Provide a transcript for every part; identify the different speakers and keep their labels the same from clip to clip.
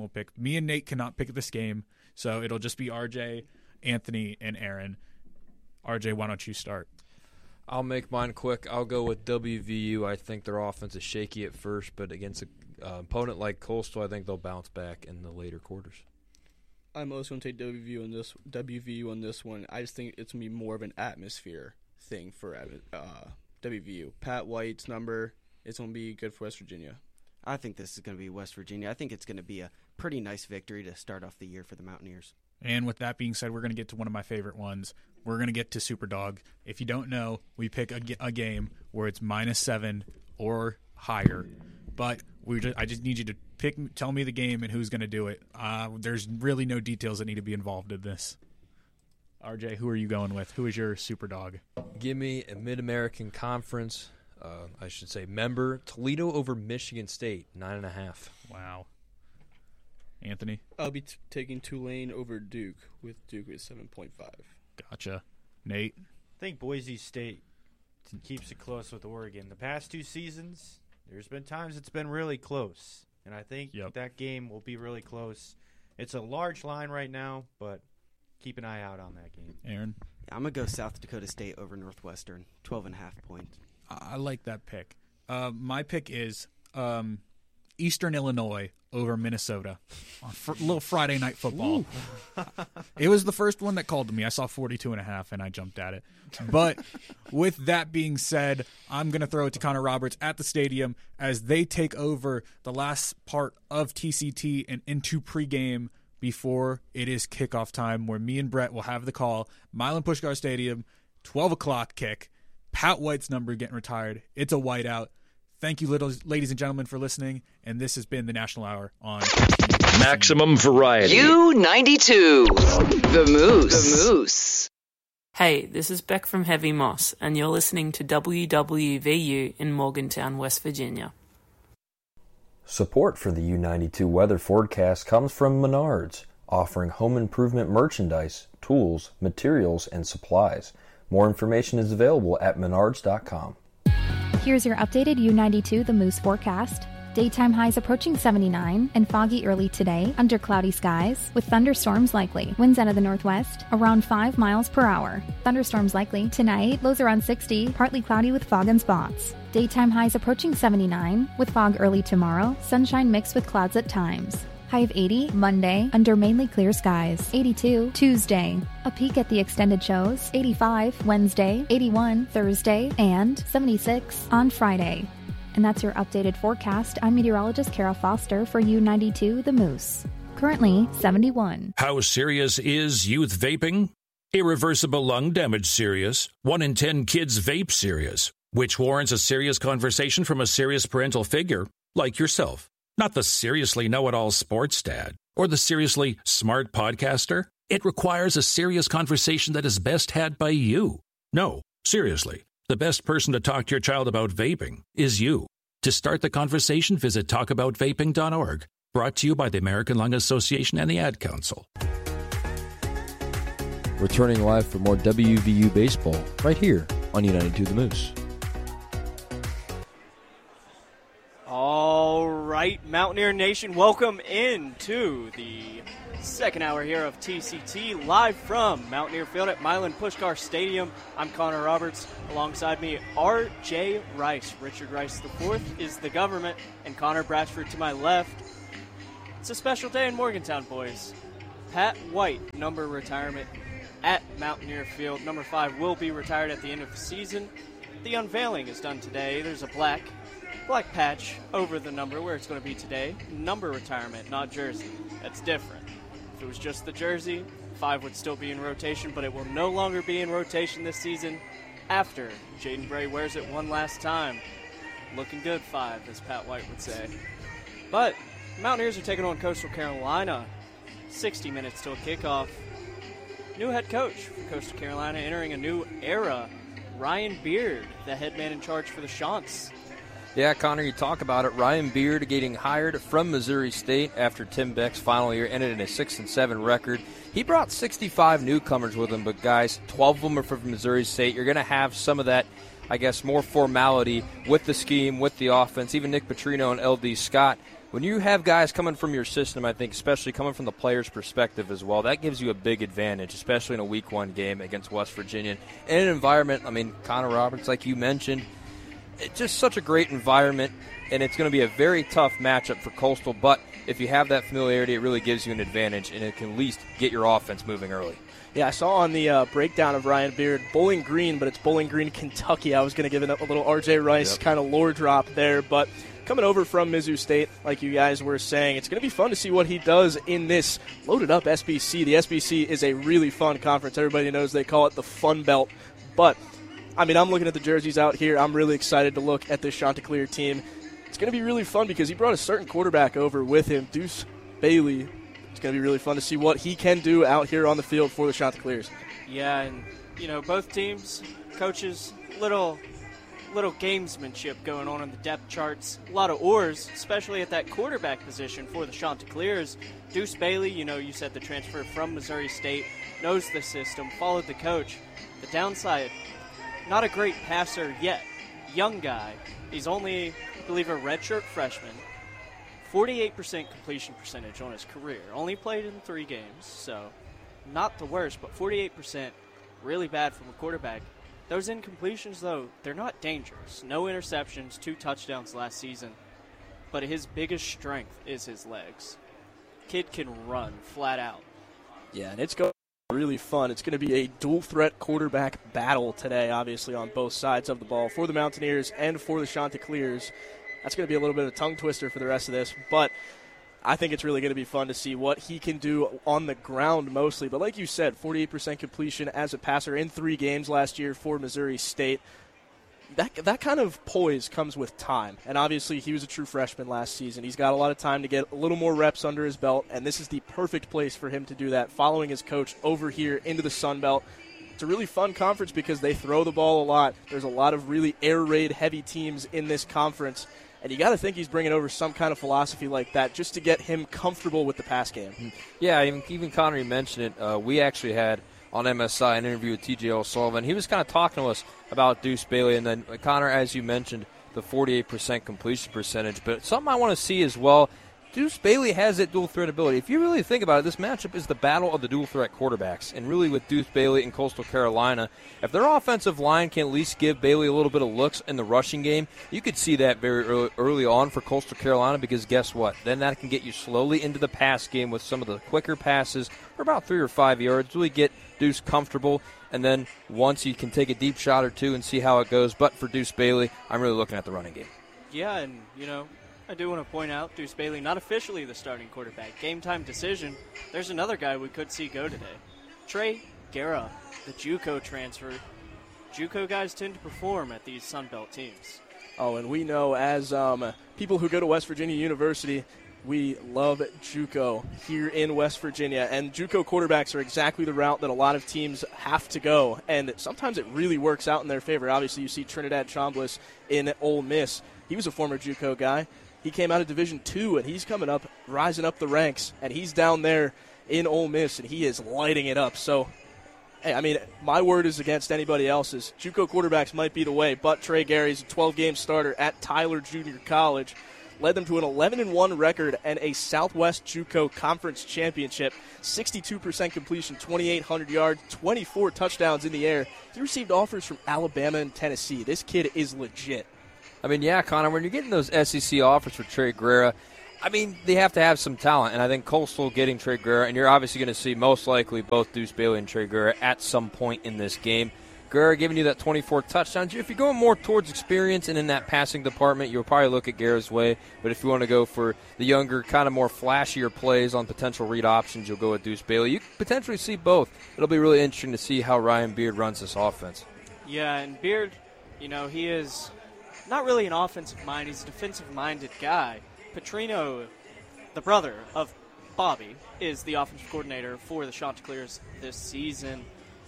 Speaker 1: will pick. Me and Nate cannot pick this game, so it'll just be RJ, Anthony, and Aaron. RJ, why don't you start?
Speaker 2: I'll make mine quick. I'll go with WVU. I think their offense is shaky at first, but against an opponent like Coastal, I think they'll bounce back in the later quarters.
Speaker 3: I'm also going to take WVU on this one. I just think it's going to be more of an atmosphere thing for WVU. Pat White's number is going to be good for West Virginia.
Speaker 4: I think this is going to be West Virginia. I think it's going to be a pretty nice victory to start off the year for the Mountaineers.
Speaker 1: And with that being said, we're going to get to one of my favorite ones. We're going to get to Superdog. If you don't know, we pick a game where it's -7 or higher. But I just need you to tell me the game and who's going to do it. There's really no details that need to be involved in this. RJ, who are you going with? Who is your Superdog?
Speaker 2: Give me a Mid-American Conference, member, Toledo over Michigan State, 9.5.
Speaker 1: Wow. Anthony?
Speaker 3: I'll be taking Tulane over Duke, with Duke at 7.5.
Speaker 1: Gotcha. Nate?
Speaker 5: I think Boise State keeps it close with Oregon. The past 2 seasons, there's been times it's been really close, and I think that game will be really close. It's a large line right now, but keep an eye out on that game.
Speaker 1: Aaron?
Speaker 4: I'm going to go South Dakota State over Northwestern, 12.5 points.
Speaker 1: I like that pick. My pick is Eastern Illinois over Minnesota. Little Friday night football. It was the first one that called to me. I saw 42.5 and I jumped at it. But with that being said, I'm going to throw it to Connor Roberts at the stadium as they take over the last part of TCT and into pregame before it is kickoff time, where me and Brett will have the call. Milan Puskar Stadium, 12 o'clock kick. Pat White's number getting retired. It's a whiteout. Thank you, ladies and gentlemen, for listening, and this has been the National Hour on
Speaker 6: Maximum Variety.
Speaker 7: U92, the Moose.
Speaker 8: Hey, this is Beck from Heavy Moss, and you're listening to WWVU in Morgantown, West Virginia.
Speaker 9: Support for the U92 weather forecast comes from Menards, offering home improvement merchandise, tools, materials, and supplies. More information is available at menards.com.
Speaker 10: Here's your updated U92 The Moose forecast. Daytime highs approaching 79 and foggy early today under cloudy skies with thunderstorms likely. Winds out of the northwest around 5 miles per hour. Thunderstorms likely tonight, lows around 60, partly cloudy with fog and spots. Daytime highs approaching 79 with fog early tomorrow, sunshine mixed with clouds at times. High of 80 Monday under mainly clear skies. 82 Tuesday. A peek at the extended shows. 85 Wednesday, 81 Thursday, and 76 on Friday. And that's your updated forecast. I'm meteorologist Kara Foster for U92 The Moose. Currently 71.
Speaker 6: How serious is youth vaping? Irreversible lung damage serious. 1 in 10 kids vape serious, which warrants a serious conversation from a serious parental figure like yourself. Not the seriously know-it-all sports dad or the seriously smart podcaster. It requires a serious conversation that is best had by you. No, seriously, the best person to talk to your child about vaping is you. To start the conversation, visit talkaboutvaping.org. Brought to you by the American Lung Association and the Ad Council.
Speaker 9: Returning live for more WVU baseball right here on U92 The Moose.
Speaker 11: All right, Mountaineer Nation, welcome into the second hour here of TCT, live from Mountaineer Field at Milan Puskar Stadium. I'm Connor Roberts. Alongside me, R.J. Rice. Richard Rice IV is the government, and Connor Bradford to my left. It's a special day in Morgantown, boys. Pat White, number retirement at Mountaineer Field. Number 5 will be retired at the end of the season. The unveiling is done today. There's a black patch over the number where it's going to be today. Number retirement, not jersey. That's different. If it was just the jersey, 5 would still be in rotation, but it will no longer be in rotation this season after Jaden Bray wears it one last time. Looking good, 5, as Pat White would say. But Mountaineers are taking on Coastal Carolina. 60 minutes till kickoff. New head coach for Coastal Carolina, entering a new era. Ryan Beard, the head man in charge for the Chants.
Speaker 2: Yeah, Connor, you talk about it. Ryan Beard getting hired from Missouri State after Tim Beck's final year ended in a 6-7 record. He brought 65 newcomers with him, but guys, 12 of them are from Missouri State. You're going to have some of that, I guess, more formality with the scheme, with the offense. Even Nick Petrino and L.D. Scott when you have guys coming from your system, I think, especially coming from the player's perspective as well, that gives you a big advantage, especially in a Week 1 game against West Virginia. In an environment, I mean, Connor Roberts, like you mentioned, it's just such a great environment, and it's going to be a very tough matchup for Coastal. But if you have that familiarity, it really gives you an advantage, and it can at least get your offense moving early.
Speaker 11: Yeah, I saw on the breakdown of Ryan Beard, Bowling Green, but it's Bowling Green, Kentucky. I was going to give it a little R.J. Rice kind of lore drop there, but coming over from Mizzou State, like you guys were saying, it's going to be fun to see what he does in this loaded-up SBC. The SBC is a really fun conference. Everybody knows they call it the Fun Belt, but I mean, I'm looking at the jerseys out here. I'm really excited to look at this Chanticleer team. It's going to be really fun because he brought a certain quarterback over with him, Deuce Bailey. It's going to be really fun to see what he can do out here on the field for the Chanticleers.
Speaker 12: Yeah, and, you know, both teams, coaches, little gamesmanship going on in the depth charts. A lot of oars, especially at that quarterback position for the Chanticleers. Deuce Bailey, you know, you said the transfer from Missouri State, knows the system, followed the coach. The downside, not a great passer yet. Young guy. He's only, I believe, a redshirt freshman. 48% completion percentage on his career. Only played in 3 games, so not the worst, but 48%, really bad from a quarterback. Those incompletions, though, they're not dangerous. No interceptions, 2 touchdowns last season. But his biggest strength is his legs. Kid can run flat out.
Speaker 11: Yeah, and it's going to be really fun. It's going to be a dual-threat quarterback battle today, obviously, on both sides of the ball for the Mountaineers and for the Chanticleers. That's going to be a little bit of a tongue twister for the rest of this, but I think it's really going to be fun to see what he can do on the ground mostly. But like you said, 48% completion as a passer in 3 games last year for Missouri State. That kind of poise comes with time. And obviously he was a true freshman last season. He's got a lot of time to get a little more reps under his belt, and this is the perfect place for him to do that, following his coach over here into the Sun Belt. It's a really fun conference because they throw the ball a lot. There's a lot of really air raid heavy teams in this conference. And you got to think he's bringing over some kind of philosophy like that just to get him comfortable with the pass game.
Speaker 2: Yeah, even Connor, you mentioned it. We actually had on MSI an interview with TJ O'Sullivan. He was kind of talking to us about Deuce Bailey. And then, Connor, as you mentioned, the 48% completion percentage. But something I want to see as well, Deuce Bailey has that dual-threat ability. If you really think about it, this matchup is the battle of the dual-threat quarterbacks. And really with Deuce Bailey and Coastal Carolina, if their offensive line can at least give Bailey a little bit of looks in the rushing game, you could see that very early on for Coastal Carolina, because guess what? Then that can get you slowly into the pass game with some of the quicker passes for about 3 or 5 yards, really get Deuce comfortable. And then once you can take a deep shot or 2 and see how it goes. But for Deuce Bailey, I'm really looking at the running game.
Speaker 12: Yeah, and, you know, I do want to point out Deuce Bailey, not officially the starting quarterback. Game time decision. There's another guy we could see go today. Trey Guerra, the JUCO transfer. JUCO guys tend to perform at these Sun Belt teams.
Speaker 11: Oh, and we know as people who go to West Virginia University, we love JUCO here in West Virginia. And JUCO quarterbacks are exactly the route that a lot of teams have to go. And sometimes it really works out in their favor. Obviously, you see Trinidad Chambliss in Ole Miss. He was a former JUCO guy. He came out of Division II, and he's coming up, rising up the ranks, and he's down there in Ole Miss, and he is lighting it up. So, hey, I mean, my word is against anybody else's. JUCO quarterbacks might be the way, but Trey Gary's a 12-game starter at Tyler Junior College, led them to an 11-1 record and a Southwest JUCO Conference Championship, 62% completion, 2,800 yards, 24 touchdowns in the air. He received offers from Alabama and Tennessee. This kid is legit.
Speaker 2: I mean, yeah, Connor, when you're getting those SEC offers for Trey Guerra, I mean, they have to have some talent. And I think Coastal getting Trey Guerra, and you're obviously going to see most likely both Deuce Bailey and Trey Guerra at some point in this game. Guerra giving you that 24 touchdowns. If you're going more towards experience and in that passing department, you'll probably look at Guerra's way. But if you want to go for the younger, kind of more flashier plays on potential read options, you'll go with Deuce Bailey. You could potentially see both. It'll be really interesting to see how Ryan Beard runs this offense.
Speaker 12: Yeah, and Beard, you know, he is not really an offensive mind. He's a defensive-minded guy. Petrino, the brother of Bobby, is the offensive coordinator for the Chanticleers this season.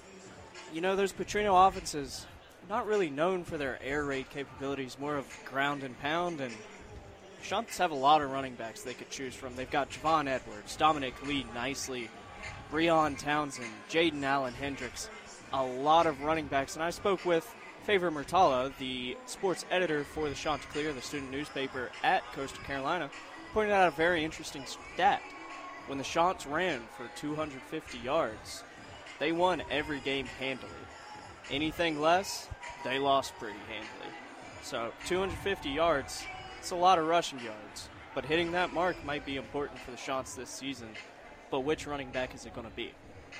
Speaker 12: You know, those Petrino offenses not really known for their air raid capabilities, more of ground and pound, and Chants have a lot of running backs they could choose from. They've got Javon Edwards, Dominic Lee nicely, Breon Townsend, Jaden Allen Hendricks, a lot of running backs. And I spoke with Favor Murtala, the sports editor for the Chanticleer, the student newspaper at Coastal Carolina.
Speaker 11: pointed out a very interesting stat. When the Chants ran for 250 yards, they won every game handily. Anything less, they lost pretty handily. So 250 yards, it's a lot of rushing yards. But hitting that mark might be important for the Chants this season. But which running back is it going to be?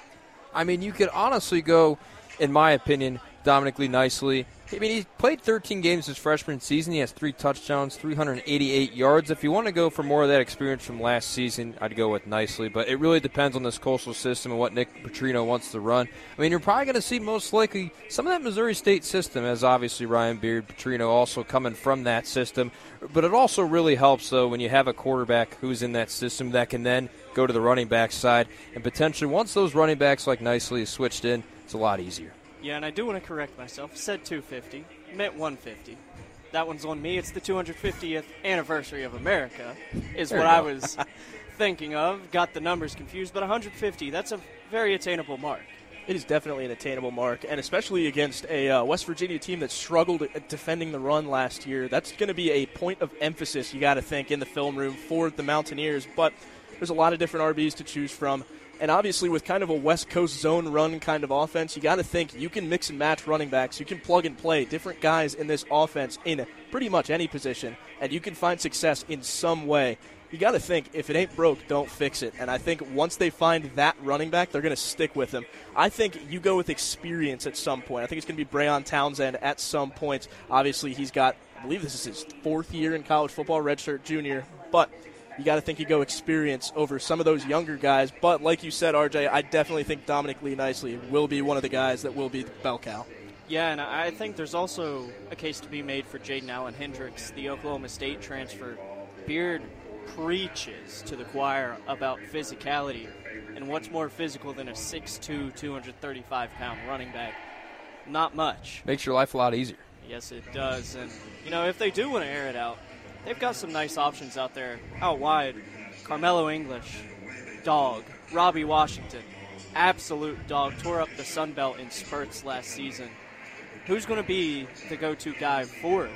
Speaker 2: I mean, you could honestly go, in my opinion, Dominic Lee Nicely. I mean, he played 13 games his freshman season. He has 3 touchdowns, 388 yards. If you want to go for more of that experience from last season, I'd go with Nicely. But it really depends on this Coastal system and what Nick Petrino wants to run. I mean, you're probably going to see most likely some of that Missouri State system, as obviously Ryan Beard, Petrino also coming from that system. But it also really helps, though, when you have a quarterback who's in that system that can then go to the running back side. And potentially, once those running backs like Nicely is switched in, it's a lot easier.
Speaker 11: Yeah, and I do want to correct myself. I said 250, meant 150. That one's on me. It's the 250th anniversary of America is what I was thinking of. Got the numbers confused, but 150, that's a very attainable mark.
Speaker 13: It is definitely an attainable mark, and especially against a West Virginia team that struggled at defending the run last year. That's going to be a point of emphasis, you got to think, in the film room for the Mountaineers. But there's a lot of different RBs to choose from. And obviously with kind of a West Coast zone run kind of offense, you got to think you can mix and match running backs. You can plug and play different guys in this offense in pretty much any position, and you can find success in some way. You got to think, if it ain't broke, don't fix it. And I think once they find that running back, they're going to stick with him. I think you go with experience at some point. I think it's going to be Brayon Townsend at some point. Obviously, he's got, I believe this is his 4th year in college football, redshirt junior, but you got to think you go experience over some of those younger guys. But like you said, RJ, I definitely think Dominic Lee Nicely will be one of the guys that will be the bell cow.
Speaker 11: Yeah, and I think there's also a case to be made for Jaden Allen Hendricks, the Oklahoma State transfer. Beard preaches to the choir about physicality, and what's more physical than a 6'2", 235-pound running back? Not much.
Speaker 2: Makes your life a lot easier.
Speaker 11: Yes, it does. And, if they do want to air it out, they've got some nice options out there, out wide. Carmelo English, dog. Robbie Washington, absolute dog. Tore up the Sun Belt in spurts last season. Who's going to be the go-to guy for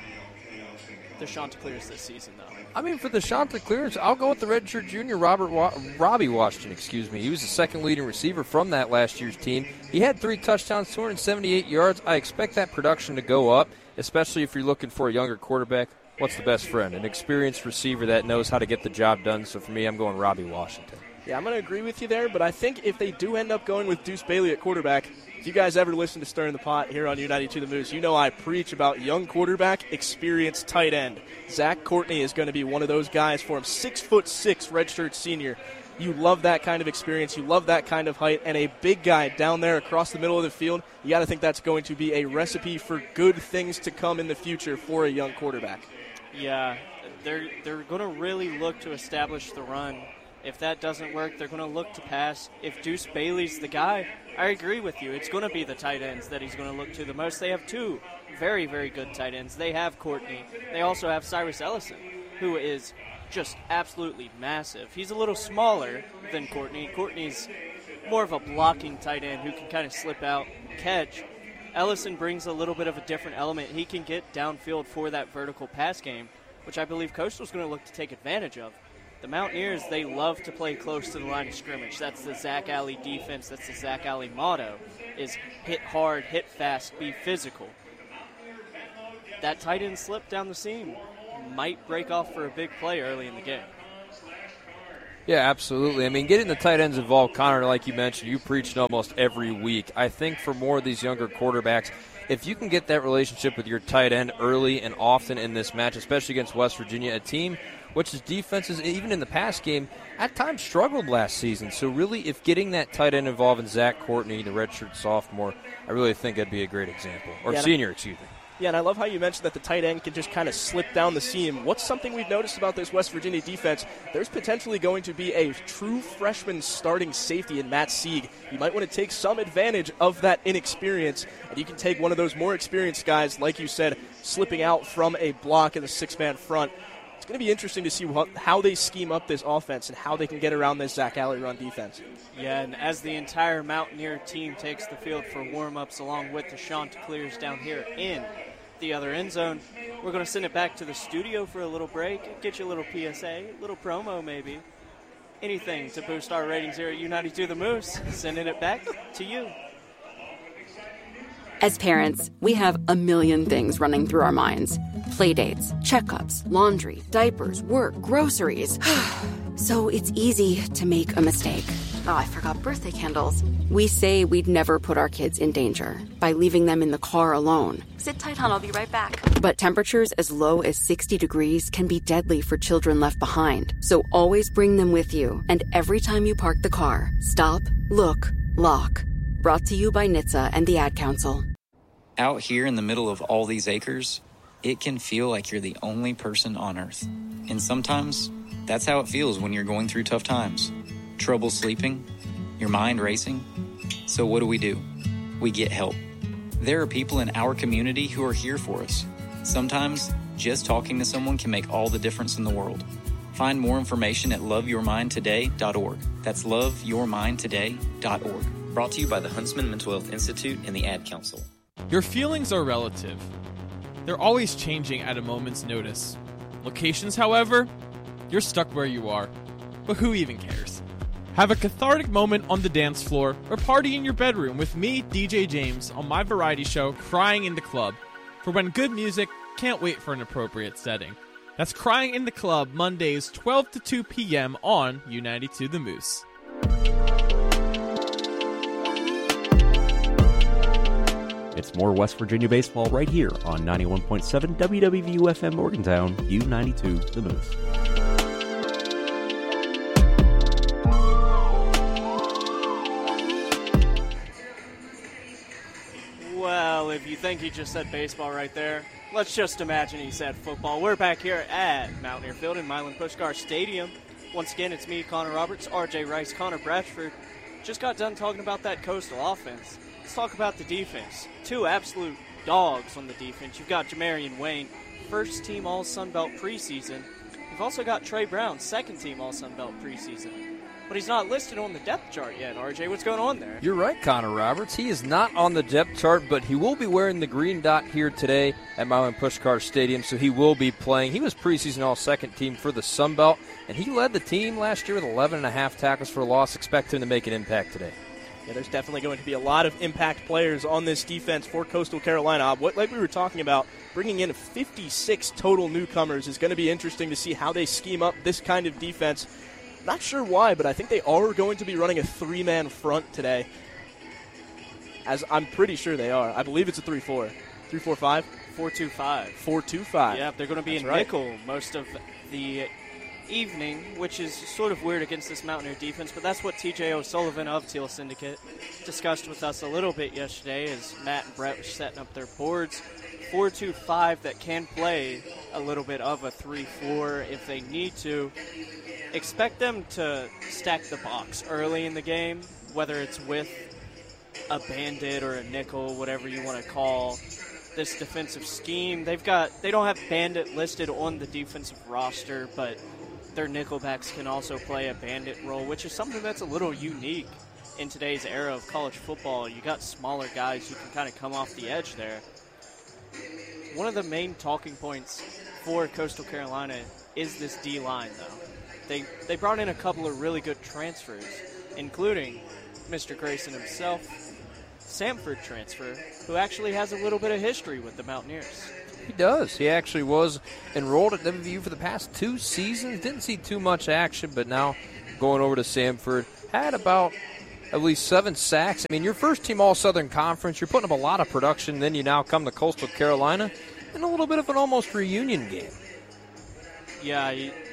Speaker 11: the Chanticleers this season, though?
Speaker 2: I mean, for the Chanticleers, I'll go with the redshirt junior, Robbie Washington, He was the second leading receiver from that last year's team. He had 3 touchdowns, 278 yards. I expect that production to go up, especially if you're looking for a younger quarterback. What's the best friend? An experienced receiver that knows how to get the job done. So for me, I'm going Robbie Washington.
Speaker 13: Yeah, I'm going to agree with you there, but I think if they do end up going with Deuce Bailey at quarterback, if you guys ever listen to Stirring the Pot here on U92 The Moose, you know I preach about young quarterback, experienced tight end. Zach Courtney is going to be one of those guys for him. 6'6", redshirt senior. You love that kind of experience. You love that kind of height. And a big guy down there across the middle of the field, you got to think that's going to be a recipe for good things to come in the future for a young quarterback.
Speaker 11: Yeah, they're going to really look to establish the run. If that doesn't work, they're going to look to pass. If Deuce Bailey's the guy, I agree with you. It's going to be the tight ends that he's going to look to the most. They have 2 very, very good tight ends. They have Courtney. They also have Cyrus Ellison, who is just absolutely massive. He's a little smaller than Courtney. Courtney's more of a blocking tight end who can kind of slip out, catch. Ellison brings a little bit of a different element. He can get downfield for that vertical pass game, which I believe Coastal's going to look to take advantage of. The Mountaineers, they love to play close to the line of scrimmage. That's the Zach Alley defense. That's the Zach Alley motto, is hit hard, hit fast, be physical. That tight end slip down the seam might break off for a big play early in the game.
Speaker 2: Yeah, absolutely. I mean, getting the tight ends involved, Connor, like you mentioned, you preach it almost every week. I think for more of these younger quarterbacks, if you can get that relationship with your tight end early and often in this match, especially against West Virginia, a team which defenses, even in the past game, at times struggled last season. So really, if getting that tight end involved in Zach Courtney, the redshirt sophomore, I really think that'd be a great example. Or senior, excuse me.
Speaker 13: Yeah, and I love how you mentioned that the tight end can just kind of slip down the seam. What's something we've noticed about this West Virginia defense? There's potentially going to be a true freshman starting safety in Matt Sieg. You might want to take some advantage of that inexperience, and you can take one of those more experienced guys, like you said, slipping out from a block in the 6-man front. It's going to be interesting to see how they scheme up this offense and how they can get around this Zach Alley run defense.
Speaker 11: Yeah, and as the entire Mountaineer team takes the field for warm-ups along with the Chanticleers down here in the other end zone,
Speaker 12: we're going to send it back to the studio for a little break, get you a little PSA, a little promo maybe. Anything to boost our ratings here at U92 The Moose, sending it back to you.
Speaker 14: As parents, we have a million things running through our minds. Playdates, checkups, laundry, diapers, work, groceries. So it's easy to make a mistake. Oh, I forgot birthday candles. We say we'd never put our kids in danger by leaving them in the car alone.
Speaker 10: Sit tight, hon. I'll be right back.
Speaker 14: But temperatures as low as 60 degrees can be deadly for children left behind. So always bring them with you. And every time you park the car, stop, look, lock. Brought to you by NHTSA and the Ad Council.
Speaker 15: Out here in the middle of all these acres, it can feel like you're the only person on Earth. And sometimes, that's how it feels when you're going through tough times. Trouble sleeping, your mind racing. So what do? We get help. There are people in our community who are here for us. Sometimes, just talking to someone can make all the difference in the world. Find more information at loveyourmindtoday.org. That's loveyourmindtoday.org. Brought to you by the Huntsman Mental Health Institute and the Ad Council.
Speaker 16: Your feelings are relative. They're always changing at a moment's notice. Locations, however, you're stuck where you are. But who even cares? Have a cathartic moment on the dance floor or party in your bedroom with me, DJ James, on my variety show, Crying in the Club. For when good music can't wait for an appropriate setting. That's Crying in the Club, Mondays 12 to 2 p.m. on U92 The Moose.
Speaker 17: It's more West Virginia baseball right here on 91.7 WWVU-FM Morgantown, U92 The Moose.
Speaker 12: Well, if you think he just said baseball right there, let's just imagine he said football. We're back here at Mountaineer Field in Milan Puskar Stadium. Once again, it's me, Connor Roberts, RJ Rice, Connor Bratchford. Just got done talking about that Coastal offense. Let's talk about the defense. Two absolute dogs on the defense. You've got Jamarian Wayne, first team All-Sun Belt preseason. You've also got Trey Brown, second team All-Sun Belt preseason. But he's not listed on the depth chart yet, RJ. What's going on there?
Speaker 2: You're right, Connor Roberts. He is not on the depth chart, but he will be wearing the green dot here today at Milan Puskar Stadium, so he will be playing. He was preseason all-second team for the Sun Belt, and he led the team last year with 11.5 tackles for a loss. Expect him to make an impact today.
Speaker 13: Yeah, there's definitely going to be a lot of impact players on this defense for Coastal Carolina. Like we were talking about, bringing in 56 total newcomers is going to be interesting to see how they scheme up this kind of defense. Not sure why, but I think they are going to be running a three-man front today. As I'm pretty sure they are. I believe it's a 3-4. 3-4-5?
Speaker 12: 4-2-5.
Speaker 13: 4-2-5.
Speaker 12: Yeah, they're going to be in nickel most of the evening, which is sort of weird against this Mountaineer defense, but that's what TJ O'Sullivan of Teal Syndicate discussed with us a little bit yesterday as Matt and Brett were setting up their boards. 4-2-5 that can play a little bit of a 3-4 if they need to. Expect them to stack the box early in the game, whether it's with a bandit or a nickel, whatever you want to call this defensive scheme. They don't have bandit listed on the defensive roster, but their nickelbacks can also play a bandit role, which is something that's a little unique in today's era of college football. You got smaller guys who can kind of come off the edge there. One of the main talking points for Coastal Carolina is this D-line, though. They brought in a couple of really good transfers, including Mr. Grayson himself, Samford transfer, who actually has a little bit of history with the Mountaineers.
Speaker 2: He does. He actually was enrolled at WVU for the past 2 seasons. Didn't see too much action, but now going over to Samford. Had about at least 7 sacks. I mean, your first team All-Southern Conference, you're putting up a lot of production. Then you now come to Coastal Carolina in a little bit of an almost reunion game.
Speaker 12: Yeah,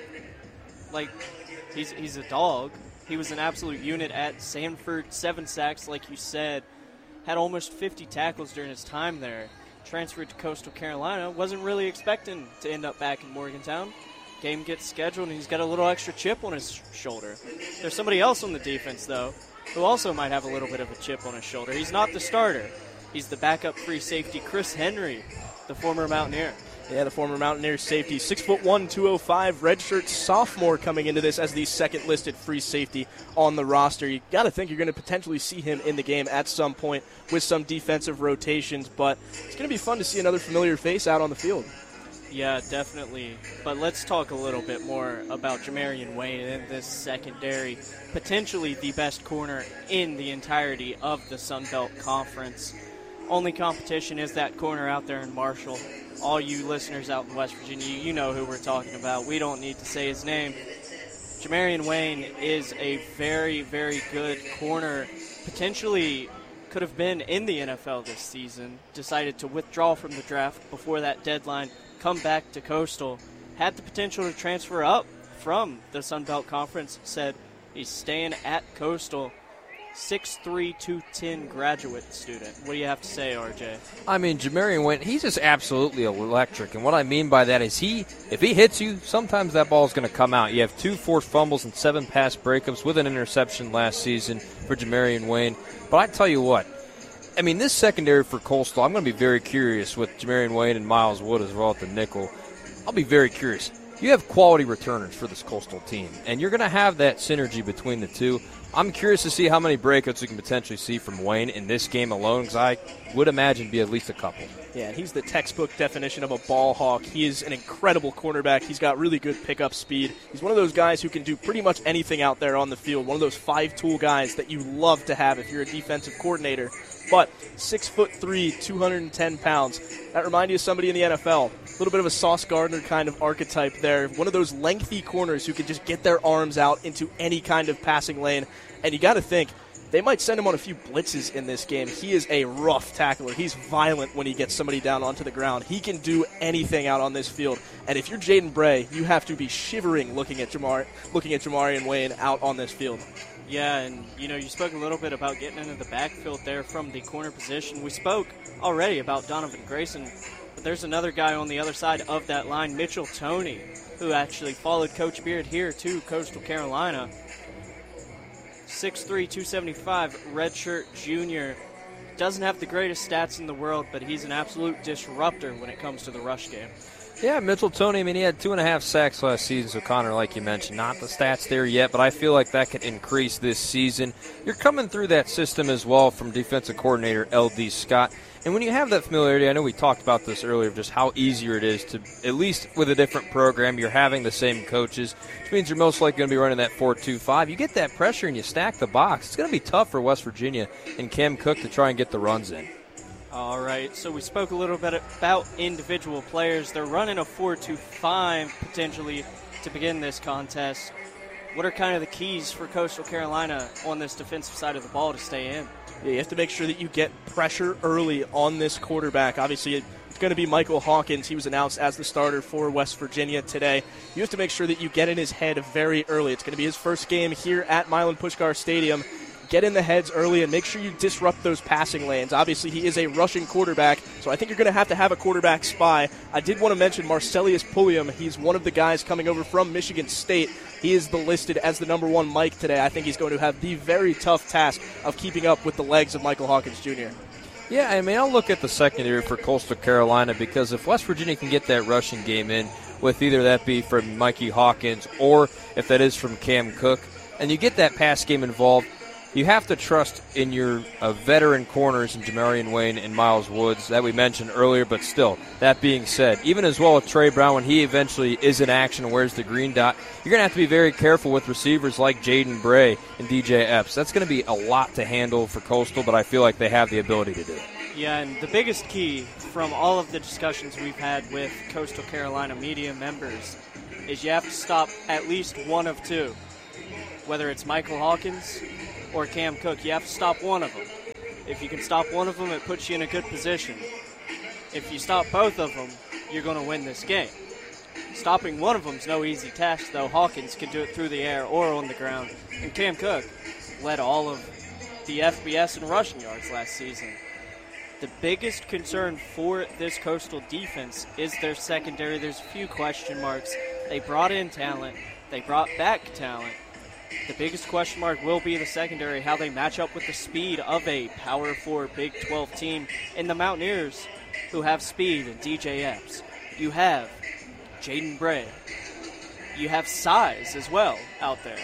Speaker 12: he's a dog. He was an absolute unit at Samford, 7 sacks, like you said. Had almost 50 tackles during his time there. Transferred to Coastal Carolina. Wasn't really expecting to end up back in Morgantown. Game gets scheduled, and he's got a little extra chip on his shoulder. There's somebody else on the defense, though, who also might have a little bit of a chip on his shoulder. He's not the starter. He's the backup free safety, Chris Henry, the former Mountaineer.
Speaker 13: Yeah, the former Mountaineer safety, 6'1", 205, redshirt sophomore coming into this as the second listed free safety on the roster. You got to think you're going to potentially see him in the game at some point with some defensive rotations, but it's going to be fun to see another familiar face out on the field.
Speaker 12: Yeah, definitely. But let's talk a little bit more about Jamarian Wayne in this secondary. Potentially the best corner in the entirety of the Sun Belt Conference. Only competition is that corner out there in Marshall. All you listeners out in West Virginia, you know who we're talking about. We don't need to say his name. Jamarian Wayne is a very, very good corner. Potentially could have been in the NFL this season. Decided to withdraw from the draft before that deadline. Come back to Coastal. Had the potential to transfer up from the Sun Belt Conference. Said he's staying at Coastal. 6'3", 210 graduate student. What do you have to say, RJ?
Speaker 2: I mean, Jamarian Wayne, he's just absolutely electric. And what I mean by that is if he hits you, sometimes that ball is going to come out. You have 2 forced fumbles and 7 pass breakups with an interception last season for Jamarian Wayne. But I tell you what, I mean, this secondary for Coastal, I'm going to be very curious with Jamarian Wayne and Miles Wood as well at the nickel. I'll be very curious. You have quality returners for this Coastal team, and you're going to have that synergy between the two. I'm curious to see how many breakouts we can potentially see from Wayne in this game alone, because I would imagine be at least a couple.
Speaker 13: Yeah, he's the textbook definition of a ball hawk. He is an incredible cornerback. He's got really good pickup speed. He's one of those guys who can do pretty much anything out there on the field, one of those 5-tool guys that you love to have if you're a defensive coordinator. But 6'3", 210 pounds. That reminds you of somebody in the NFL. A little bit of a Sauce Gardner kind of archetype there. One of those lengthy corners who can just get their arms out into any kind of passing lane. And you got to think, they might send him on a few blitzes in this game. He is a rough tackler. He's violent when he gets somebody down onto the ground. He can do anything out on this field. And if you're Jaden Bray, you have to be shivering looking at Jamarian Wayne out on this field.
Speaker 12: Yeah, and, you spoke a little bit about getting into the backfield there from the corner position. We spoke already about Donovan Grayson, but there's another guy on the other side of that line, Mitchell Toney, who actually followed Coach Beard here to Coastal Carolina. 6'3", 275, redshirt junior. Doesn't have the greatest stats in the world, but he's an absolute disruptor when it comes to the rush game.
Speaker 2: Yeah, Mitchell Toney, I mean, he had 2.5 sacks last season, so Connor, like you mentioned, not the stats there yet, but I feel like that could increase this season. You're coming through that system as well from defensive coordinator L.D. Scott. And when you have that familiarity, I know we talked about this earlier, just how easier it is to, at least with a different program, you're having the same coaches, which means you're most likely going to be running that 4-2-5. You get that pressure and you stack the box. It's going to be tough for West Virginia and Cam Cook to try and get the runs in.
Speaker 12: All right, so we spoke a little bit about individual players. They're running a 4-2-5 potentially to begin this contest. What are kind of the keys for Coastal Carolina on this defensive side of the ball to stay in?
Speaker 13: Yeah, you have to make sure that you get pressure early on this quarterback. Obviously, it's going to be Michael Hawkins. He was announced as the starter for West Virginia today. You have to make sure that you get in his head very early. It's going to be his first game here at Milan Puskar Stadium. Get in the heads early and make sure you disrupt those passing lanes. Obviously, he is a rushing quarterback, so I think you're going to have a quarterback spy. I did want to mention Marcellus Pulliam. He's one of the guys coming over from Michigan State. He is listed as the number 1 Mike today. I think he's going to have the very tough task of keeping up with the legs of Michael Hawkins Jr.
Speaker 2: Yeah, I mean, I'll look at the secondary for Coastal Carolina because if West Virginia can get that rushing game in, with either that be from Mikey Hawkins or if that is from Cam Cook, and you get that pass game involved, you have to trust in your veteran corners in Jamarian Wayne and Miles Woods that we mentioned earlier, but still, that being said, even as well with Trey Brown, when he eventually is in action and wears the green dot, you're going to have to be very careful with receivers like Jaden Bray and DJ Epps. That's going to be a lot to handle for Coastal, but I feel like they have the ability to do it.
Speaker 12: Yeah, and the biggest key from all of the discussions we've had with Coastal Carolina media members is you have to stop at least one of two, whether it's Michael Hawkins or Cam Cook. You have to stop one of them. If you can stop one of them, it puts you in a good position. If you stop both of them, you're going to win this game. Stopping one of them is no easy task, though. Hawkins can do it through the air or on the ground. And Cam Cook led all of the FBS in rushing yards last season. The biggest concern for this Coastal defense is their secondary. There's a few question marks. They brought in talent. They brought back talent. The biggest question mark will be the secondary, how they match up with the speed of a Power 4 Big 12 team in the Mountaineers, who have speed and DJ Epps. You have Jaden Bray. You have size as well out there.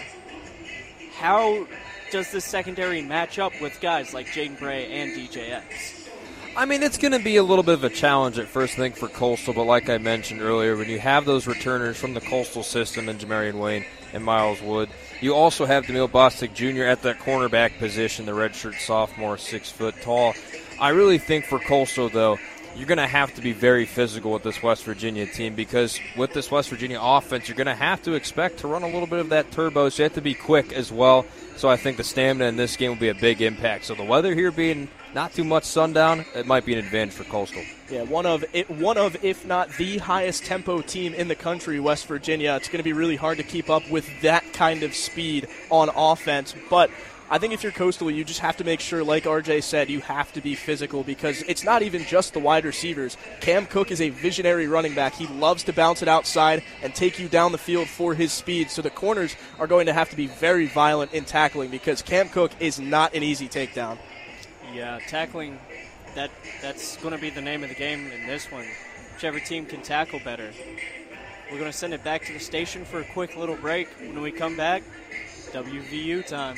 Speaker 12: How does this secondary match up with guys like Jaden Bray and DJ Epps?
Speaker 2: I mean, it's going to be a little bit of a challenge at first, I think, for Coastal. But like I mentioned earlier, when you have those returners from the Coastal system in Jamarian Wayne and Miles Wood, you also have Demille Bostic Jr. at that cornerback position, the redshirt sophomore, 6 foot tall. I really think for Coastal, though, you're going to have to be very physical with this West Virginia team, because with this West Virginia offense, you're going to have to expect to run a little bit of that turbo, so you have to be quick as well. So I think the stamina in this game will be a big impact. So the weather here being not too much sundown, it might be an advantage for Coastal.
Speaker 13: Yeah, one of, if not the highest tempo team in the country, West Virginia. It's going to be really hard to keep up with that kind of speed on offense. But I think if you're Coastal, you just have to make sure, like RJ said, you have to be physical, because it's not even just the wide receivers. Cam Cook is a visionary running back. He loves to bounce it outside and take you down the field for his speed. So the corners are going to have to be very violent in tackling, because Cam Cook is not an easy takedown.
Speaker 12: Yeah, tackling, that's going to be the name of the game in this one. Whichever team can tackle better. We're going to send it back to the station for a quick little break. When we come back, WVU time.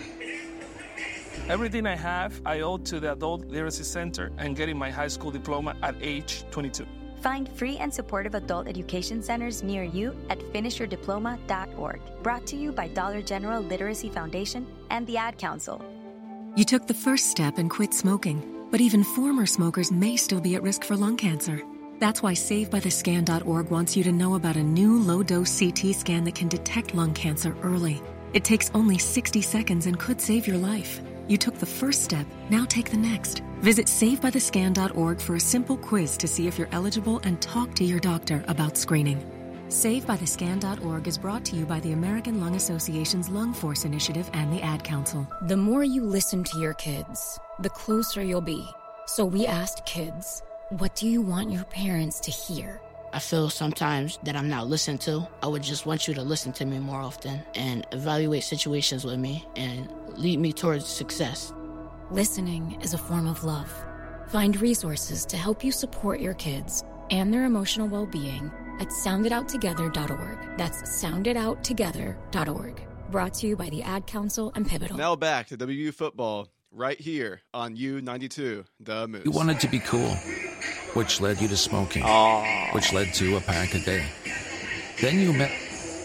Speaker 18: Everything I have, I owe to the Adult Literacy Center and getting my high school diploma at age 22.
Speaker 19: Find free and supportive adult education centers near you at finishyourdiploma.org. Brought to you by Dollar General Literacy Foundation and the Ad Council.
Speaker 20: You took the first step and quit smoking, but even former smokers may still be at risk for lung cancer. That's why SaveByTheScan.org wants you to know about a new low-dose CT scan that can detect lung cancer early. It takes only 60 seconds and could save your life. You took the first step, now take the next. Visit SaveByTheScan.org for a simple quiz to see if you're eligible and talk to your doctor about screening. SaveByTheScan.org is brought to you by the American Lung Association's Lung Force Initiative and the Ad Council.
Speaker 21: The more you listen to your kids, the closer you'll be. So we asked kids, what do you want your parents to hear?
Speaker 22: I feel sometimes that I'm not listened to. I would just want you to listen to me more often and evaluate situations with me and lead me towards success.
Speaker 21: Listening is a form of love. Find resources to help you support your kids and their emotional well-being at sounditouttogether.org. That's sounditouttogether.org. Brought to you by the Ad Council and Pivotal.
Speaker 23: Now back to WVU football right here on U92, The Moose.
Speaker 6: You wanted to be cool, which led you to smoking, which led to a pack a day. Then you met...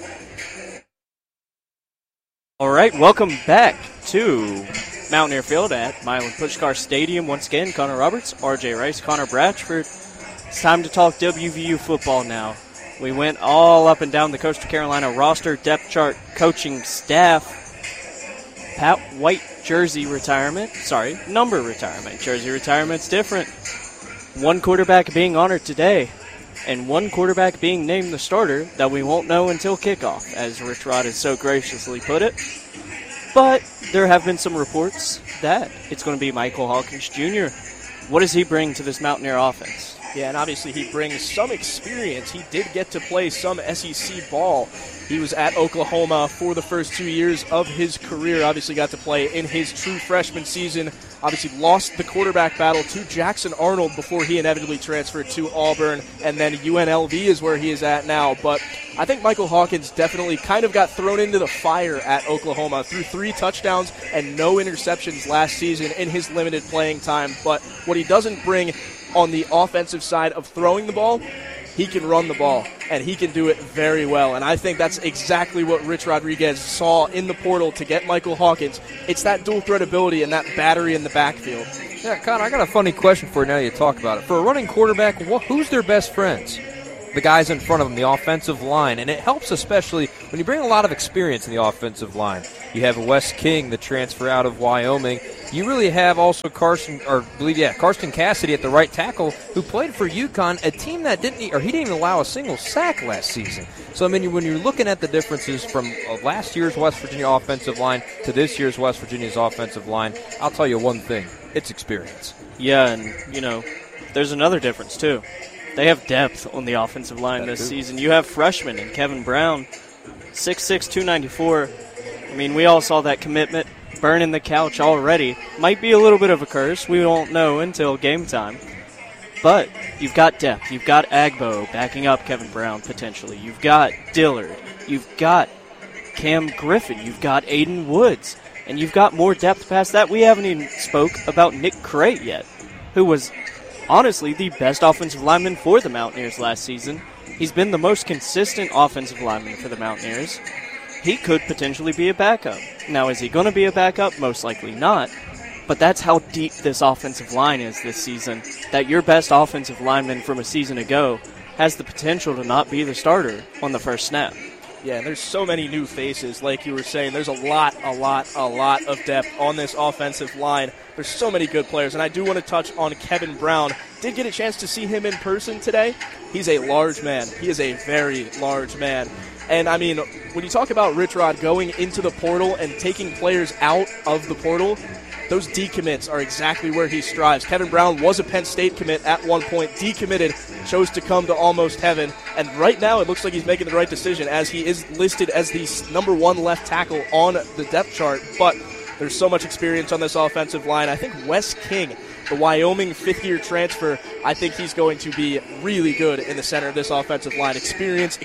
Speaker 12: All right, welcome back to Mountaineer Field at Milan Puskar Stadium. Once again, Connor Roberts, RJ Rice, Connor Bratchford. It's time to talk WVU football now. We went all up and down the Coastal Carolina roster, depth chart, coaching staff. Pat White jersey retirement. Sorry, number retirement. Jersey retirement's different. One quarterback being honored today, and one quarterback being named the starter that we won't know until kickoff, as Rich Rod has so graciously put it. But there have been some reports that it's going to be Michael Hawkins Jr. What does he bring to this Mountaineer offense?
Speaker 13: Yeah, and obviously he brings some experience. He did get to play some SEC ball. He was at Oklahoma for the first 2 years of his career. Obviously got to play in his true freshman season. Obviously lost the quarterback battle to Jackson Arnold before he inevitably transferred to Auburn. And then UNLV is where he is at now. But I think Michael Hawkins definitely kind of got thrown into the fire at Oklahoma. Threw 3 touchdowns and no interceptions last season in his limited playing time. But what he doesn't bring on the offensive side of throwing the ball, he can run the ball, and he can do it very well. And I think that's exactly what Rich Rodriguez saw in the portal to get Michael Hawkins. It's that dual threat ability and that battery in the backfield.
Speaker 2: Yeah, Connor, I got a funny question for you now that you talk about it. For a running quarterback, who's their best friends? The guys in front of them, the offensive line. And it helps especially when you bring a lot of experience in the offensive line. You have Wes King, the transfer out of Wyoming. You really have also Karsten Cassidy at the right tackle, who played for UConn, a team that he didn't even allow a single sack last season. So, I mean, when you're looking at the differences from last year's West Virginia offensive line to this year's West Virginia's offensive line, I'll tell you one thing, it's experience.
Speaker 12: Yeah, and, there's another difference, too. They have depth on the offensive line this season. You have freshmen in Kevin Brown, 6'6", 294. I mean, we all saw that commitment burning the couch already. Might be a little bit of a curse. We won't know until game time. But you've got depth. You've got Agbo backing up Kevin Brown potentially. You've got Dillard. You've got Cam Griffin. You've got Aiden Woods. And you've got more depth past that. We haven't even spoke about Nick Crate yet. who was honestly the best offensive lineman for the Mountaineers last season. He's been the most consistent offensive lineman for the Mountaineers. He could potentially be a backup. Now, is he going to be a backup? Most likely not. But that's how deep this offensive line is this season, that your best offensive lineman from a season ago has the potential to not be the starter on the first snap.
Speaker 13: Yeah, and there's so many new faces, like you were saying. There's a lot of depth on this offensive line. There's so many good players, and I do want to touch on Kevin Brown. Did get a chance to see him in person today. He's a large man. He is a very large man. And, I mean, when you talk about Rich Rod going into the portal and taking players out of the portal, those decommits are exactly where he strives. Kevin Brown was a Penn State commit at one point, decommitted, chose to come to Almost Heaven, and right now it looks like he's making the right decision as he is listed as the number 1 left tackle on the depth chart, but there's so much experience on this offensive line. I think Wes King, the Wyoming fifth-year transfer, I think he's going to be really good in the center of this offensive line. Experience.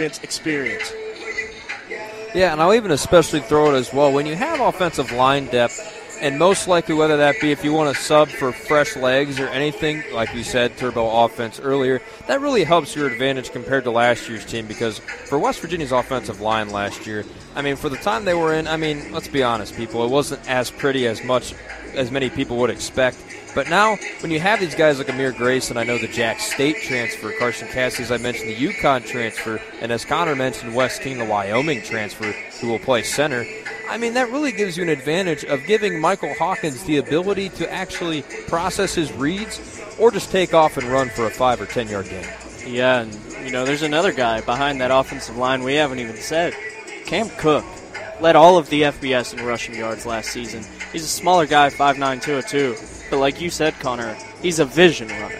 Speaker 2: Yeah, and I'll even especially throw it as well. When you have offensive line depth, and most likely whether that be if you want to sub for fresh legs or anything, like we said, turbo offense earlier, that really helps your advantage compared to last year's team because for West Virginia's offensive line last year, I mean, for the time they were in, I mean, let's be honest, people, it wasn't as pretty as many people would expect. But now, when you have these guys like Amir Grayson, I know the Jack State transfer, Carson Cassidy, as I mentioned, the UConn transfer, and as Connor mentioned, Wes King, the Wyoming transfer, who will play center. I mean, that really gives you an advantage of giving Michael Hawkins the ability to actually process his reads or just take off and run for a 5 or 10 yard gain.
Speaker 12: Yeah, and, there's another guy behind that offensive line we haven't even said. Cam Cook led all of the FBS in rushing yards last season. He's a smaller guy, 5'9", 202. But like you said, Connor, he's a vision runner.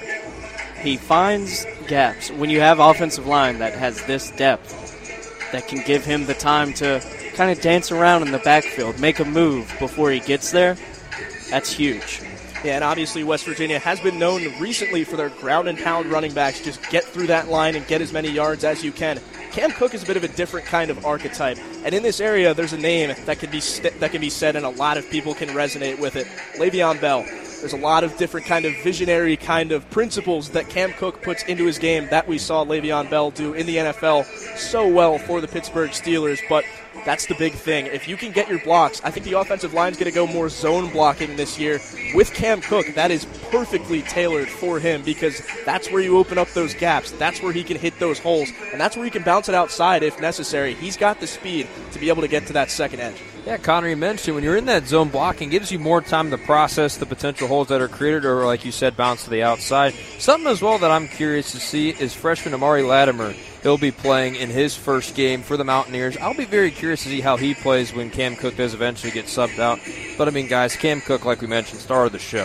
Speaker 12: He finds gaps. When you have offensive line that has this depth, that can give him the time to kind of dance around in the backfield, make a move before he gets there, that's huge.
Speaker 13: Yeah, and obviously West Virginia has been known recently for their ground and pound running backs. Just get through that line and get as many yards as you can. Cam Cook is a bit of a different kind of archetype, and in this area there's a name that can be said and a lot of people can resonate with it. Le'Veon Bell. There's a lot of different kind of visionary kind of principles that Cam Cook puts into his game that we saw Le'Veon Bell do in the NFL so well for the Pittsburgh Steelers, but that's the big thing. If you can get your blocks, I think the offensive line's going to go more zone blocking this year. With Cam Cook, that is perfectly tailored for him because that's where you open up those gaps. That's where he can hit those holes, and that's where he can bounce it outside if necessary. He's got the speed to be able to get to that second edge.
Speaker 2: Yeah, Connor, you mentioned when you're in that zone blocking, it gives you more time to process the potential holes that are created or, like you said, bounce to the outside. Something as well that I'm curious to see is freshman Amari Latimer. He'll be playing in his first game for the Mountaineers. I'll be very curious to see how he plays when Cam Cook does eventually get subbed out. But, I mean, guys, Cam Cook, like we mentioned, star of the show.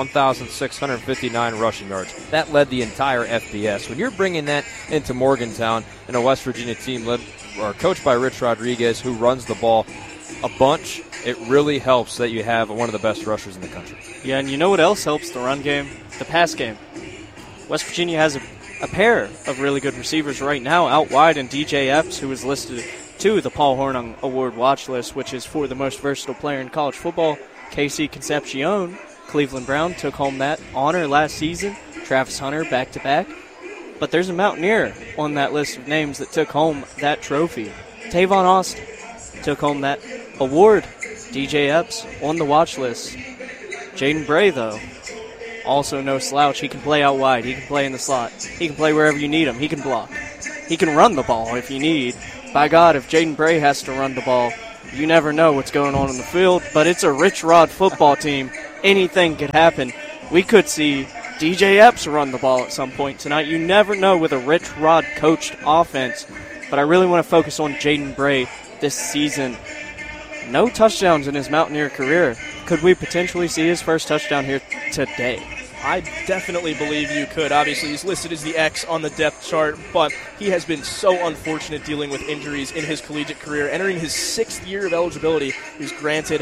Speaker 2: 1,659 rushing yards. That led the entire FBS. When you're bringing that into Morgantown and a West Virginia team led or coached by Rich Rodriguez who runs the ball a bunch, it really helps that you have one of the best rushers in the country.
Speaker 12: Yeah, and you know what else helps the run game? The pass game. West Virginia has a pair of really good receivers right now out wide, and DJ Epps, who is listed to the Paul Hornung Award watch list, which is for the most versatile player in college football. Casey Concepcion, Cleveland Brown, took home that honor last season. Travis Hunter back-to-back. But there's a Mountaineer on that list of names that took home that trophy. Tavon Austin took home that award. DJ Epps on the watch list. Jaden Bray, though, also no slouch. He can play out wide. He can play in the slot. He can play wherever you need him. He can block. He can run the ball if you need. By God, if Jaden Bray has to run the ball, you never know what's going on in the field. But it's a Rich Rod football team. Anything could happen. We could see DJ Epps run the ball at some point tonight. You never know with a Rich Rod coached offense. But I really want to focus on Jaden Bray this season. No touchdowns in his Mountaineer career. Could we potentially see his first touchdown here today?
Speaker 13: I definitely believe you could. Obviously, he's listed as the X on the depth chart, but he has been so unfortunate dealing with injuries in his collegiate career. Entering his 6th year of eligibility, he was granted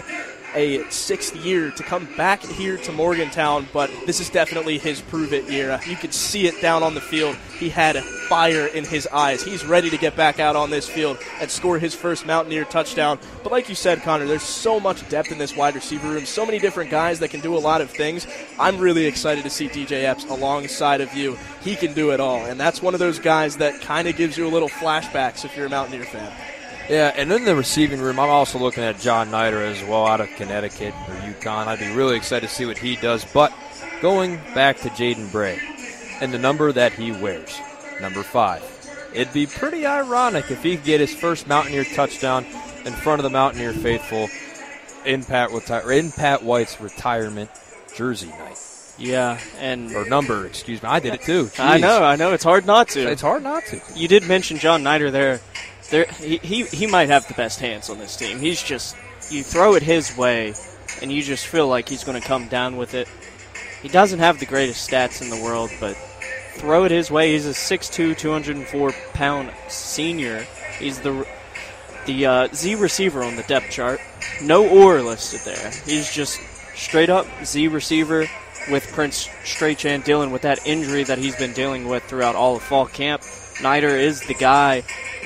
Speaker 13: a 6th year to come back here to Morgantown, but this is definitely his prove-it year. You could see it down on the field. He had fire in his eyes. He's ready to get back out on this field and score his first Mountaineer touchdown. But like you said, Connor, there's so much depth in this wide receiver room, so many different guys that can do a lot of things. I'm really excited to see DJ Epps alongside of you. He can do it all, and that's one of those guys that kind of gives you a little flashbacks if you're a Mountaineer fan.
Speaker 2: Yeah, and in the receiving room, I'm also looking at John Nider as well out of Connecticut or UConn. I'd be really excited to see what he does. But going back to Jaden Bray and the number that he wears, number 5, it'd be pretty ironic if he could get his first Mountaineer touchdown in front of the Mountaineer faithful in Pat White's retirement jersey night.
Speaker 11: Yeah,
Speaker 2: or number, excuse me. I did it too. Jeez.
Speaker 11: I know. It's hard not to.
Speaker 2: It's hard not to.
Speaker 11: You did mention John Nider there. He might have the best hands on this team. He's just, you throw it his way, and you just feel like he's going to come down with it. He doesn't have the greatest stats in the world, but throw it his way. He's a 6'2", 204-pound senior. He's the Z receiver on the depth chart. No or listed there. He's just straight up Z receiver with Prince Strachan dealing with that injury that he's been dealing with throughout all of fall camp. Nider is the guy.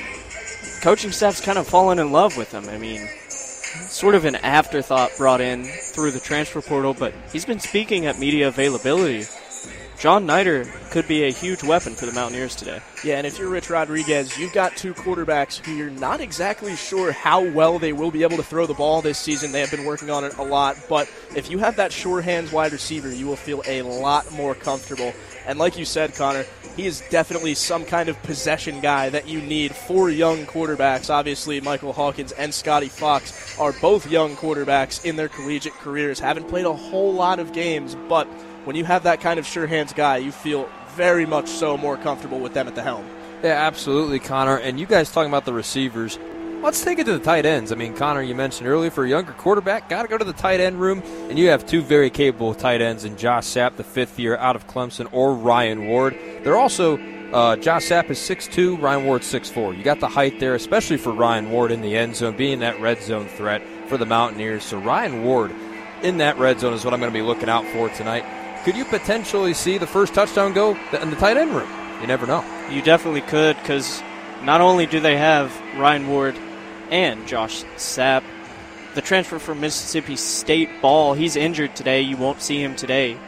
Speaker 11: Coaching staff's kind of fallen in love with him. I mean, sort of an afterthought brought in through the transfer portal, but he's been speaking at media availability. John Nider could be a huge weapon for the Mountaineers today.
Speaker 13: Yeah, and if you're Rich Rodriguez, you've got two quarterbacks who you're not exactly sure how well they will be able to throw the ball this season. They have been working on it a lot, but if you have that sure hands wide receiver, you will feel a lot more comfortable. And like you said, Connor, he is definitely some kind of possession guy that you need for young quarterbacks. Obviously, Michael Hawkins and Scotty Fox are both young quarterbacks in their collegiate careers, haven't played a whole lot of games, but when you have that kind of sure hands guy, you feel very much so more comfortable with them at the helm.
Speaker 2: Yeah, absolutely, Connor. And you guys talking about the receivers, let's take it to the tight ends. I mean, Connor, you mentioned earlier, for a younger quarterback, got to go to the tight end room, and you have two very capable tight ends in Josh Sapp, the 5th year out of Clemson, or Ryan Ward. They're also, Josh Sapp is 6'2", Ryan Ward's 6'4". You got the height there, especially for Ryan Ward in the end zone, being that red zone threat for the Mountaineers. So Ryan Ward in that red zone is what I'm going to be looking out for tonight. Could you potentially see the first touchdown go in the tight end room? You never know.
Speaker 11: You definitely could, because not only do they have Ryan Ward and Josh Sapp, the transfer from Mississippi State Ball, he's injured today. You won't see him today.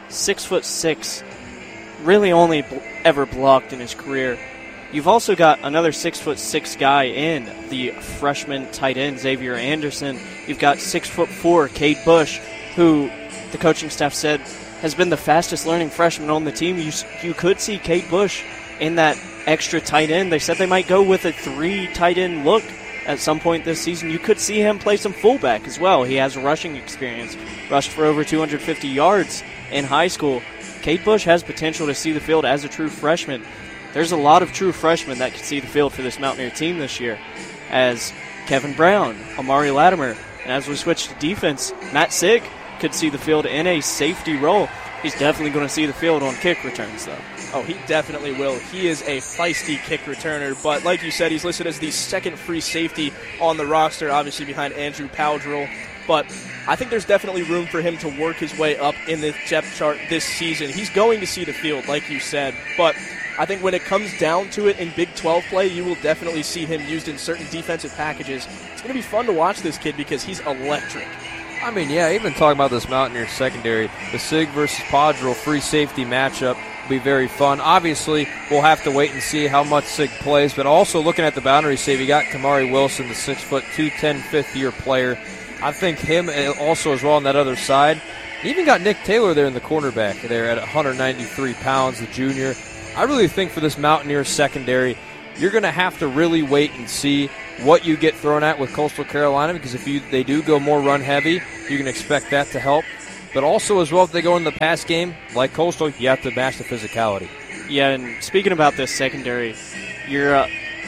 Speaker 11: 6'6", really only ever blocked in his career. You've also got another 6'6" guy in the freshman tight end, Xavier Anderson. You've got 6'4", Cade Bush, who the coaching staff said has been the fastest learning freshman on the team. You could see Cade Bush in that extra tight end. They said they might go with a 3 tight end look at some point this season. You could see him play some fullback as well. He has rushing experience, rushed for over 250 yards in high school. Cade Bush has potential to see the field as a true freshman. There's a lot of true freshmen that could see the field for this Mountaineer team this year, as Kevin Brown, Amari Latimer, and as we switch to defense, Matt Sigg could see the field in a safety role. He's definitely going to see the field on kick returns, though.
Speaker 13: Oh, he definitely will. He is a feisty kick returner, but like you said, he's listed as the second free safety on the roster, obviously behind Andrew Powdrill. But I think there's definitely room for him to work his way up in the depth chart this season. He's going to see the field, like you said, but I think when it comes down to it in Big 12 play, you will definitely see him used in certain defensive packages. It's going to be fun to watch this kid because he's electric.
Speaker 2: I mean, yeah, even talking about this Mountaineer secondary, the Sig versus Podrill free safety matchup will be very fun. Obviously, we'll have to wait and see how much Sig plays, but also looking at the boundary save, you got Kamari Wilson, the 6'2", 210 5th-year player. I think him also as well on that other side. You even got Nick Taylor there in the cornerback there at 193 pounds, the junior. I really think for this Mountaineer secondary, you're going to have to really wait and see what you get thrown at with Coastal Carolina, because if they do go more run-heavy, you can expect that to help. But also as well, if they go in the pass game, like Coastal, you have to match the physicality.
Speaker 11: Yeah, and speaking about this secondary, your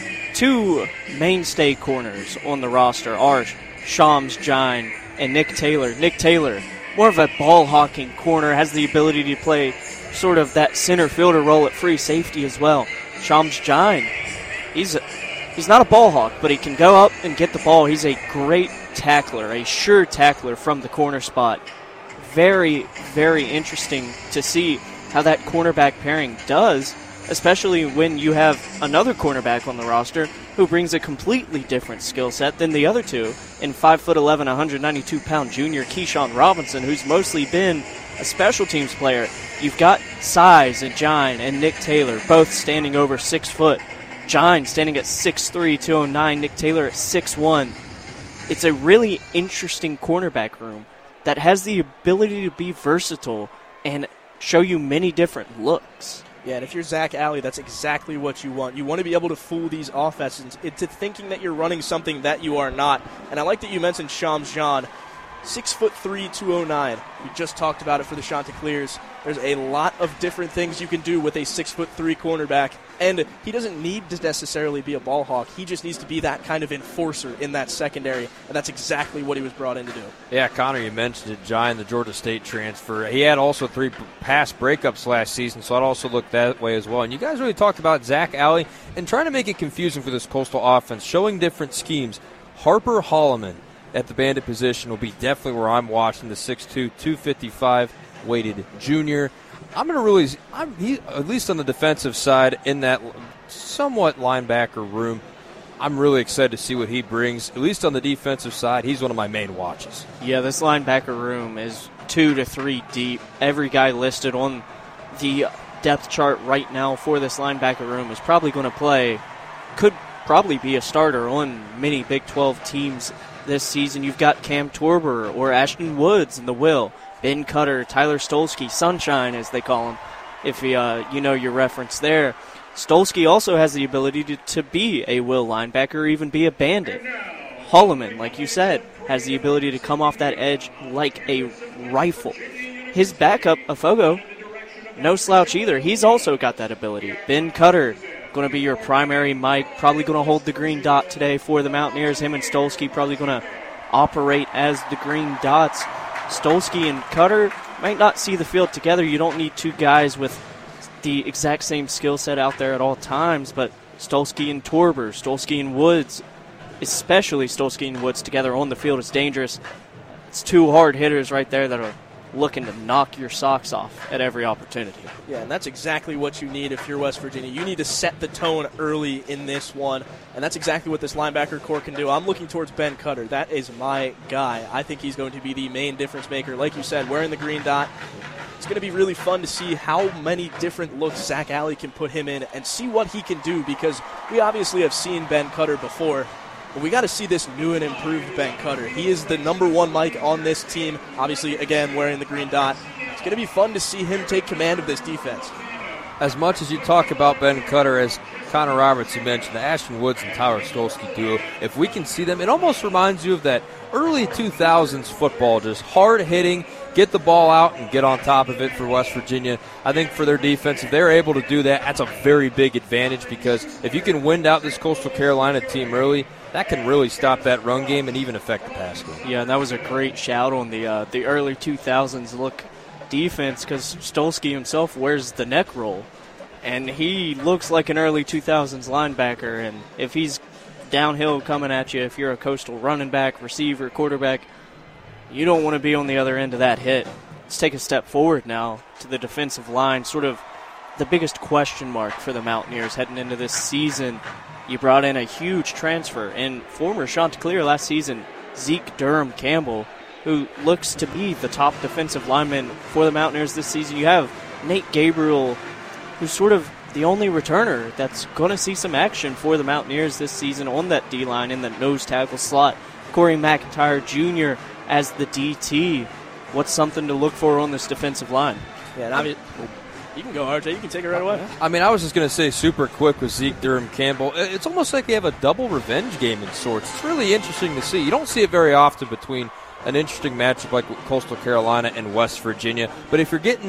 Speaker 11: two mainstay corners on the roster are Shams Jine and Nick Taylor. Nick Taylor, more of a ball-hawking corner, has the ability to play sort of that center fielder role at free safety as well. Shams Jine, he's
Speaker 12: he's not a ball hawk, but he can go up and get the ball. He's a great tackler, a sure tackler from the corner spot. Very, very interesting to see how that cornerback pairing does, especially when you have another cornerback on the roster who brings a completely different skill set than the other two in 5'11", 192-pound junior Keyshawn Robinson, who's mostly been a special teams player. You've got Size and Gine and Nick Taylor both standing over 6 foot. Gine standing at 6'3", 209, Nick Taylor at 6'1". It's a really interesting cornerback room that has the ability to be versatile and show you many different looks.
Speaker 13: Yeah, and if you're Zach Alley, that's exactly what you want. You want to be able to fool these offenses into thinking that you're running something that you are not. And I like that you mentioned Shams Jean, 6'3", 209. We just talked about it for the Chanticleers. There's a lot of different things you can do with a 6'3" cornerback, and he doesn't need to necessarily be a ball hawk. He just needs to be that kind of enforcer in that secondary, and that's exactly what he was brought in to do.
Speaker 2: Yeah, Connor, you mentioned it, Giant, the Georgia State transfer. He had also 3 pass breakups last season, so I'd also look that way as well. And you guys really talked about Zach Alley and trying to make it confusing for this Coastal offense, showing different schemes. Harper Holloman at the bandit position will be definitely where I'm watching, the 6'2", 255 weighted junior. I'm going to really, at least on the defensive side, in that somewhat linebacker room, I'm really excited to see what he brings. At least on the defensive side, he's one of my main watches.
Speaker 12: Yeah, this linebacker room is 2 to 3 deep. Every guy listed on the depth chart right now for this linebacker room is probably going to play, could probably be a starter on many Big 12 teams this season. You've got Cam Torber or Ashton Woods in the will. Ben Cutter, Tyler Stolsky, Sunshine as they call him, if you know your reference there. Stolsky also has the ability to be a will linebacker or even be a bandit. Holloman, like you said, has the ability to come off that edge like a rifle. His backup, Afogo, no slouch either. He's also got that ability. Ben Cutter, going to be your primary Mike, probably going to hold the green dot today for the Mountaineers. Him and Stolsky probably going to operate as the green dots. Stolsky and Cutter might not see the field together. You don't need two guys with the exact same skill set out there at all times, but Stolsky and Torber, Stolsky and Woods, especially Stolsky and Woods together on the field is dangerous. It's 2 hard hitters right there that are looking to knock your socks off at every opportunity.
Speaker 13: Yeah, and that's exactly what you need if you're West Virginia. You need to set the tone early in this one, and that's exactly what this linebacker core can do. I'm looking towards Ben Cutter. That is my guy. I think he's going to be the main difference maker. Like you said, wearing the green dot, it's going to be really fun to see how many different looks Zach Alley can put him in and see what he can do, because we obviously have seen Ben Cutter before. But we got to see this new and improved Ben Cutter. He is the number 1 Mike on this team, obviously, again, wearing the green dot. It's going to be fun to see him take command of this defense.
Speaker 2: As much as you talk about Ben Cutter, as Connor Roberts, you mentioned, the Ashton Woods and Tyler Stolsky duo, if we can see them, it almost reminds you of that early 2000s football, just hard-hitting, get the ball out and get on top of it for West Virginia. I think for their defense, if they're able to do that, that's a very big advantage, because if you can wind out this Coastal Carolina team early, that can really stop that run game and even affect the pass game.
Speaker 12: Yeah, and that was a great shout on the early 2000s look defense, because Stolsky himself wears the neck roll, and he looks like an early 2000s linebacker, and if he's downhill coming at you, if you're a Coastal running back, receiver, quarterback, you don't want to be on the other end of that hit. Let's take a step forward now to the defensive line, sort of the biggest question mark for the Mountaineers heading into this season. You brought in a huge transfer, and former Chanticleer last season, Zeke Durham Campbell, who looks to be the top defensive lineman for the Mountaineers this season. You have Nate Gabriel, who's sort of the only returner that's going to see some action for the Mountaineers this season on that D-line in the nose tackle slot. Corey McIntyre Jr. as the DT. What's something to look for on this defensive line?
Speaker 13: Yeah, and I mean, you can go, RJ. You can take it right away.
Speaker 2: I mean, I was just going to say super quick with Zeke Durham Campbell. It's almost like they have a double revenge game in sorts. It's really interesting to see. You don't see it very often between an interesting matchup like Coastal Carolina and West Virginia. But if you're getting